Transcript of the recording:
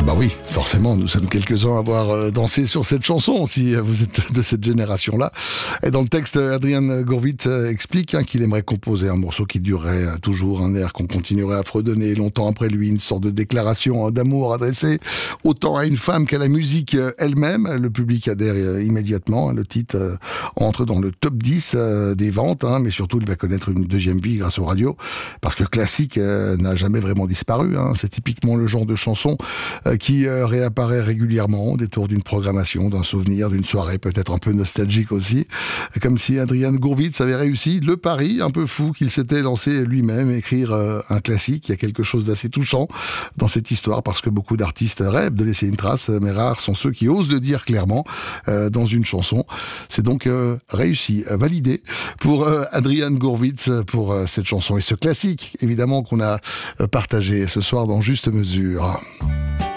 bah oui, forcément, nous sommes quelques-uns à avoir dansé sur cette chanson, si vous êtes de cette génération-là. Et dans le texte, Adrian Gorwitz explique qu'il aimerait composer un morceau qui durerait toujours, un air qu'on continuerait à fredonner longtemps après lui, une sorte de déclaration d'amour adressée autant à une femme qu'à la musique elle-même. Le public adhère immédiatement. Le titre entre dans le top 10 des ventes, mais surtout il va connaître une deuxième vie grâce aux radios, parce que classique n'a jamais vraiment disparu. C'est typiquement le genre de chanson qui réapparaît régulièrement au détour d'une programmation, d'un souvenir, d'une soirée peut-être un peu nostalgique aussi, comme si Adrian Gorwitz avait réussi le pari un peu fou qu'il s'était lancé lui-même, écrire un classique. Il y a quelque chose d'assez touchant dans cette histoire, parce que beaucoup d'artistes rêvent de laisser une trace, mais rares sont ceux qui osent le dire clairement dans une chanson. C'est donc réussi, validé pour Adrian Gorwitz pour cette chanson et ce classique, évidemment, qu'on a partagé ce soir dans Juste Mesure.